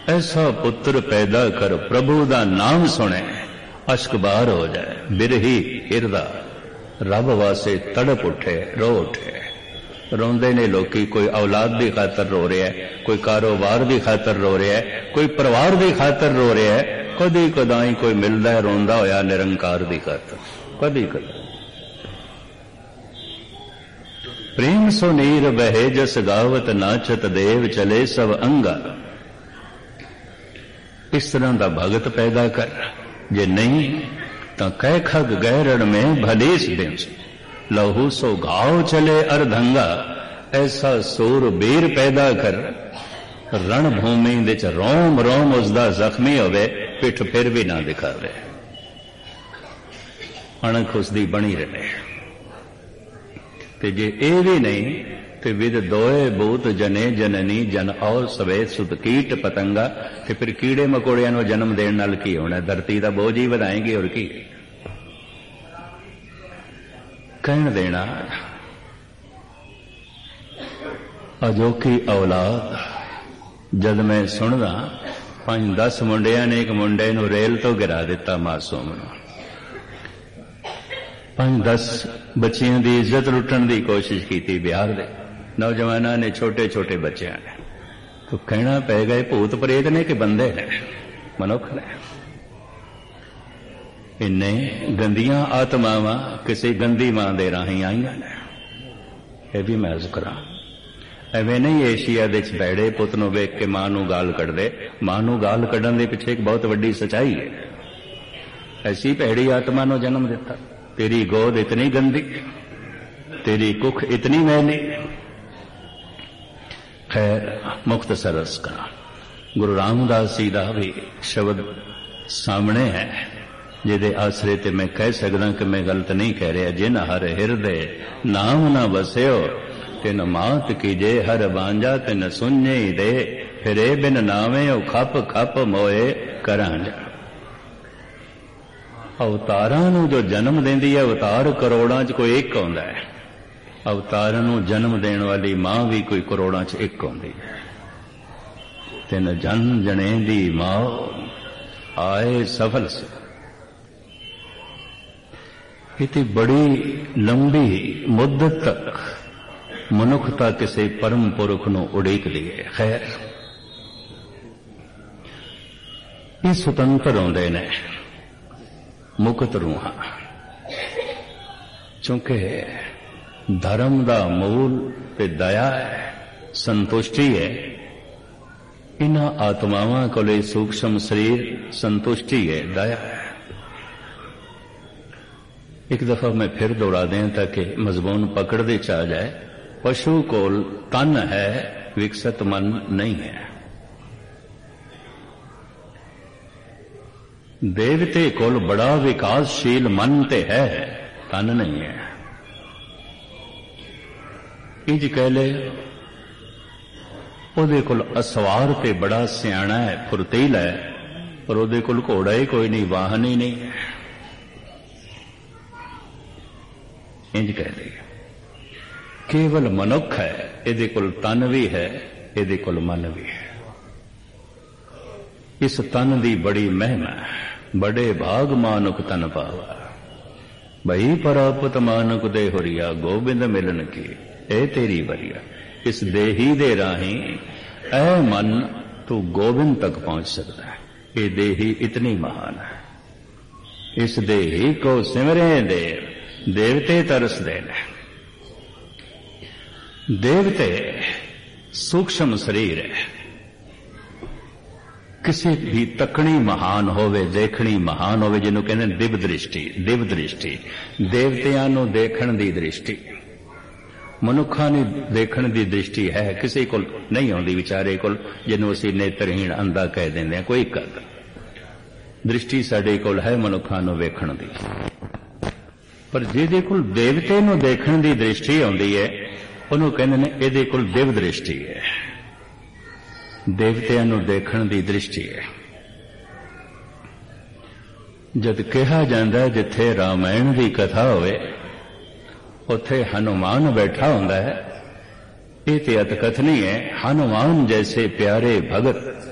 ऐसा पुत्र पैदा कर प्रभु दा नाम सुने, अश्क बार हो जाए बिरही हिरदा, रब वासे तड़प उठे रो उठे। रोंदे ने लोकी, कोई औलाद की खातर रो रहा है, कोई कारोबार की खातर रो रहा है, कोई परिवार की खातर रो रहा है, कदी कदाई कोई मिलता है रोंदा होया निरंकार की खातर, कदी कदा। प्रेम सो नीर बहे जस गावत नाचत देव चले सब अंगा। इस तरह का भगत पैदा कर, जे नहीं तो कह खग गैरण में भलेस दिन लहू सो घाव चले अर्धंगा। ऐसा सूर बीर पैदा कर, रणभूमि दे च रोम रोम उसदा जख्मी होवे, पिठ फिर भी ना दिखावे, अणख उसदी बनी रहे। ते जे ए भी नहीं ते विद दोए भूत जने जननी जन और सवे सुत कीट पतंगा। ते फिर कीड़े मकोड़ियां नूं जन्म देण नाल की होना, धरती दा बोझ ही वधाएंगे और की कहण देना। अजोखी औलाद जद मैं सुनदा 5-10 मुंडियां ने एक मुंडे नूं रेल तो गिरा दिता, मासूम नूं 5-10 बच्चियां दी इज्जत लुटण दी कोशिश की बिहार दे नौजवानों ने, छोटे छोटे बच्चों ने। तो कहना पै गए भूत प्रेत ने कि बंदे ने, मनुख ने। इन्ने गंदियां आत्मावां किसी गंदी मां दे राही आईयां ने, यह भी मैं अर्ज करा। एवें नहीं एशिया दे बैड़े पुत नूं वेख के मां नूं गाल कढ़ दे, मां नूं गाल कढ़न दे पिछे एक बहुत वड्डी सच्चाई है। ऐसी भैड़ी आत्मा नूं जन्म दिता, तेरी गोद इतनी गंदी, तेरी कुख इतनी मैली। खैर मुख्तसर अर्ज करा, गुरु रामदास जी का भी शब्द सामने है, जिहदे आसरे ते मैं कह सकदा कि मैं गलत नहीं कह रहा। जिन हर हिरदे नाम ना बस्यो, तिन मात कीजे हर बांझा तिन सुने दे। फिरे बिन नावे ओ खप खप मोए करांजा। अवतारां नूं जो जन्म देंदी है, अवतार करोड़ां च कोई एक आउंदा है। अवतारां नूं जन्म देण वाली मां भी कोई करोड़ां च एक आउंदी है। तिन जन जने दी मां आए सफल से। इतनी बड़ी लंबी मुद्दत तक मनुखता किसी परम पुरख नूं उड़ीक दी है। खैर ये सुतंत्र आउंदे ने मुक्त रूहां, चूंकि धर्म दा मूल ते दया है, संतुष्टि है। इन्हां आत्मावां कोले सूक्ष्म शरीर संतुष्टि है, दया है। एक दफा मैं फिर दोहरा दें ताकि मजमून पकड़ दे च आ जाए। पशु कोल तन है, विकसित मन नहीं है। देवते कोल बड़ा विकासशील मन ते है, तन नहीं है। इंज कह ले ओदे कोल असवार ते बड़ा सियाणा है, फुरतीला है, पर ओदे कोल घोड़ा ही कोई नहीं, वाहन ही नहीं है। इंज कह ले केवल मनुख है, इहदे कोल तन भी है, इहदे कोल मन भी है। इस तन दी बड़ी महिमा है। बड़े भाग मानुक तन पावा, बही परापत मानुक दे हुरिया। गोबिंद मिलन की ए तेरी बरिया। इस देही दे राही ऐ मन तू गोबिंद तक पहुंच सकता है। ये देही इतनी महान है। इस देही को सिमरे देव, देवते तरस देने। देवते सूक्ष्म शरीर है। किसी भी तकनी महान होवे, देखनी महान होवे, जिन्हों कहते हैं दिव्य दृष्टि। दिव्य दृष्टि देवतियां नूं देखण दी दृष्टि, मनुखा ने देखण दी दृष्टि है। किसी को नहीं आउंदी विचारे को, जिन्हों असीं नेत्रहीन अंधा कह देंदे हैं। कोई कर दृष्टि साडे कोल है मनुखा नूं वेखण दी, पर जिहदे कोल देवते नूं देखण दी दृष्टि आउंदी है, उहनूं कहंदे ने इहदे कोल दिव्य दृष्टि है। देवतियां नूं देखण दी दृष्टि है। जद कहा जांदा है जिथे रामायण दी कथा होवे उथे हनुमान बैठा हुंदा है। ये ते अतकथनी है, हनुमान जैसे प्यारे भगत